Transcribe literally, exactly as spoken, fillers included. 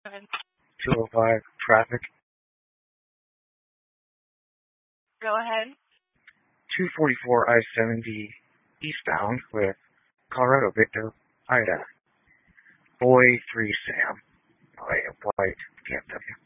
two oh five traffic. Go ahead. two forty-four I seventy eastbound with Colorado Victor, Ida. Boy three Sam. Oh, yeah, White, can't tell you.